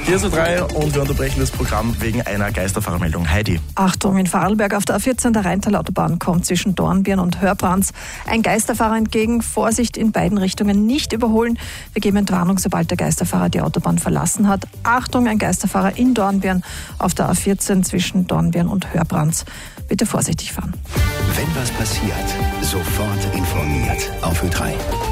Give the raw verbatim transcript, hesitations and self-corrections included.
Hier ist U drei und wir unterbrechen das Programm wegen einer Geisterfahrermeldung. Heidi. Achtung, in Vorarlberg auf der A vierzehn der Rheintal-Autobahn kommt zwischen Dornbirn und Hörbrands ein Geisterfahrer entgegen. Vorsicht, in beiden Richtungen nicht überholen. Wir geben Entwarnung, sobald der Geisterfahrer die Autobahn verlassen hat. Achtung, ein Geisterfahrer in Dornbirn auf der A vierzehn zwischen Dornbirn und Hörbrands. Bitte vorsichtig fahren. Wenn was passiert, sofort informiert auf U drei.